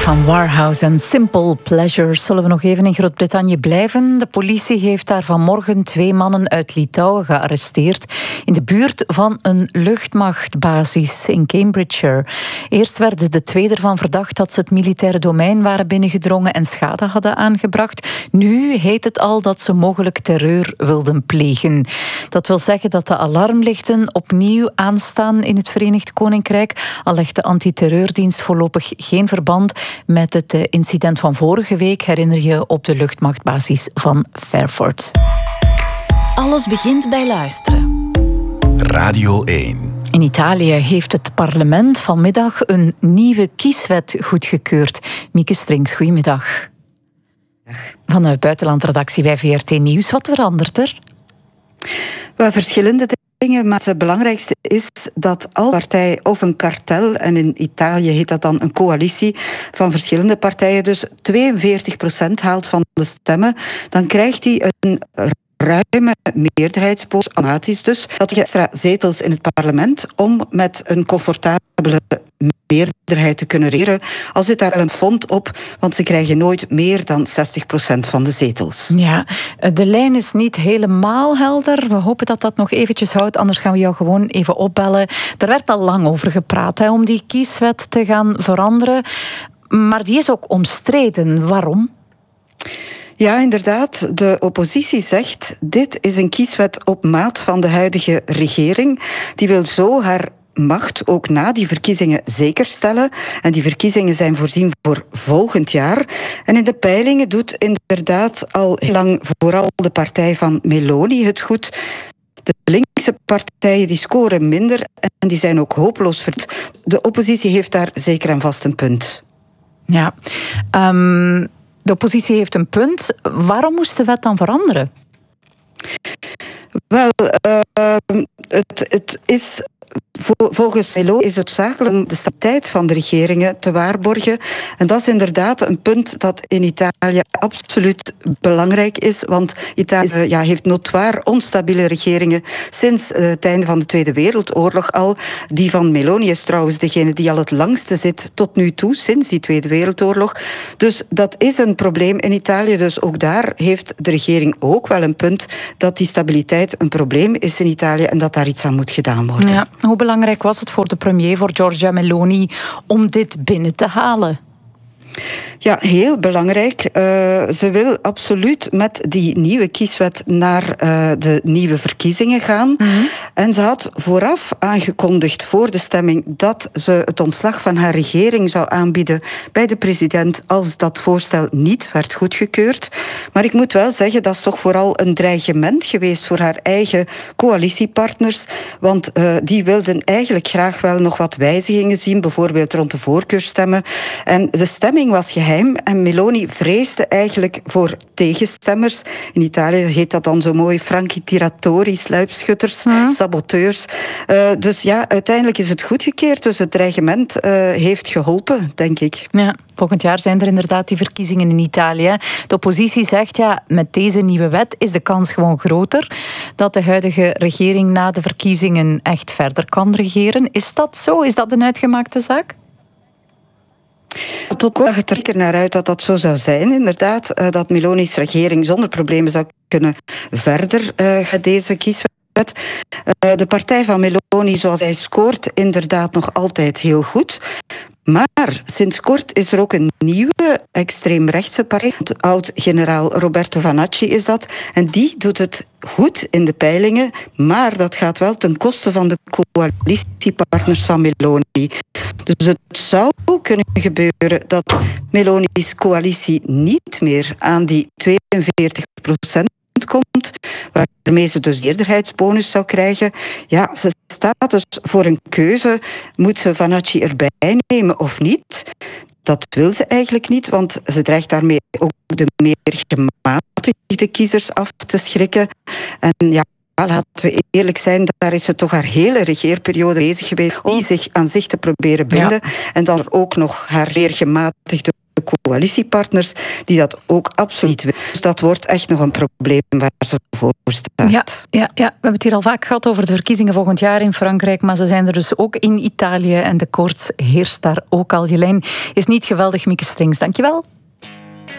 Van Warhouse en Simple Pleasure. Zullen we nog even in Groot-Brittannië blijven? De politie heeft daar vanmorgen 2 mannen uit Litouwen gearresteerd in de buurt van een luchtmachtbasis in Cambridgeshire. Eerst werden de 2 ervan verdacht dat ze het militaire domein waren binnengedrongen en schade hadden aangebracht. Nu heet het al dat ze mogelijk terreur wilden plegen. Dat wil zeggen dat de alarmlichten opnieuw aanstaan in het Verenigd Koninkrijk. Al legt de antiterreurdienst voorlopig geen verband met het incident van vorige week, herinner je, op de luchtmachtbasis van Fairford. Alles begint bij luisteren. Radio 1. In Italië heeft het parlement vanmiddag een nieuwe kieswet goedgekeurd. Mieke Strings, goedemiddag. Van de buitenlandredactie bij VRT Nieuws. Wat verandert er? Wel, verschillende dingen, maar het belangrijkste is dat als een partij of een kartel, en in Italië heet dat dan een coalitie van verschillende partijen, dus 42% haalt van de stemmen, dan krijgt hij een ruime meerderheidspost, automatisch dus, dat je extra zetels in het parlement om met een comfortabele meerderheid te kunnen regeren. Al zit daar een fond op, want ze krijgen nooit meer dan 60% van de zetels. Ja, de lijn is niet helemaal helder. We hopen dat dat nog eventjes houdt, anders gaan we jou gewoon even opbellen. Er werd al lang over gepraat om die kieswet te gaan veranderen, maar die is ook omstreden. Waarom? Ja, inderdaad. De oppositie zegt, dit is een kieswet op maat van de huidige regering. Die wil zo haar macht ook na die verkiezingen zekerstellen. En die verkiezingen zijn voorzien voor volgend jaar. En in de peilingen doet inderdaad al heel lang vooral de partij van Meloni het goed. De linkse partijen die scoren minder en die zijn ook hopeloos verdeeld. De oppositie heeft daar zeker en vast een punt. Ja, de oppositie heeft een punt. Waarom moest de wet dan veranderen? Wel, het is... Volgens Meloni is het zakelijk om de stabiliteit van de regeringen te waarborgen. En dat is inderdaad een punt dat in Italië absoluut belangrijk is. Want Italië heeft notoire onstabiele regeringen sinds het einde van de Tweede Wereldoorlog al. Die van Meloni is trouwens degene die al het langste zit tot nu toe, sinds die Tweede Wereldoorlog. Dus dat is een probleem in Italië. Dus ook daar heeft de regering ook wel een punt dat die stabiliteit een probleem is in Italië en dat daar iets aan moet gedaan worden. Ja. Hoe belangrijk was het voor de premier, voor Giorgia Meloni, om dit binnen te halen? Ja, heel belangrijk. Ze wil absoluut met die nieuwe kieswet naar de nieuwe verkiezingen gaan. Mm-hmm. En ze had vooraf aangekondigd voor de stemming dat ze het ontslag van haar regering zou aanbieden bij de president als dat voorstel niet werd goedgekeurd. Maar ik moet wel zeggen, dat is toch vooral een dreigement geweest voor haar eigen coalitiepartners. Want die wilden eigenlijk graag wel nog wat wijzigingen zien, bijvoorbeeld rond de voorkeurstemmen. En de stemming was geheim en Meloni vreesde eigenlijk voor tegenstemmers. In Italië heet dat dan zo mooi franchi tiratori, sluipschutters, saboteurs. Dus ja, uiteindelijk is het goedgekeerd. Dus het dreigement heeft geholpen, denk ik. Ja, volgend jaar zijn er inderdaad die verkiezingen in Italië. De oppositie zegt, met deze nieuwe wet is de kans gewoon groter dat de huidige regering na de verkiezingen echt verder kan regeren. Is dat zo? Is dat een uitgemaakte zaak? Tot kort zag het er naar uit dat dat zo zou zijn, inderdaad. Dat Meloni's regering zonder problemen zou kunnen verder gaan deze kieswet. De partij van Meloni, zoals hij scoort, inderdaad nog altijd heel goed. Maar sinds kort is er ook een nieuwe extreemrechtse partij. Oud-generaal Roberto Vanacci is dat. En die doet het goed in de peilingen, maar dat gaat wel ten koste van de coalitiepartners van Meloni. Dus het zou kunnen gebeuren dat Meloni's coalitie niet meer aan die 42% komt, waarmee ze dus meerderheidsbonus zou krijgen. Ja, ze staat dus voor een keuze. Moet ze Vanacci erbij nemen of niet? Dat wil ze eigenlijk niet, want ze dreigt daarmee ook de meer gematigde kiezers af te schrikken. En ja, laten we eerlijk zijn, daar is ze toch haar hele regeerperiode bezig geweest om zich aan zich te proberen binden. Ja. En dan ook nog haar meer gematigde coalitiepartners die dat ook absoluut willen. Dus dat wordt echt nog een probleem waar ze voor staat. Ja, we hebben het hier al vaak gehad over de verkiezingen volgend jaar in Frankrijk, maar ze zijn er dus ook in Italië en de koorts heerst daar ook al. Je lijn is niet geweldig, Mieke Strings. Dankjewel.